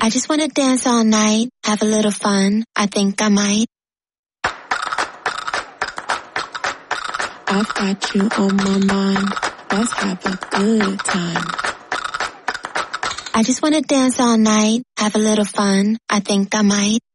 I just wanna dance all night, have a little fun, I think I might. I've got you on my mind, let's have a good time. I just wanna dance all night, have a little fun, I think I might.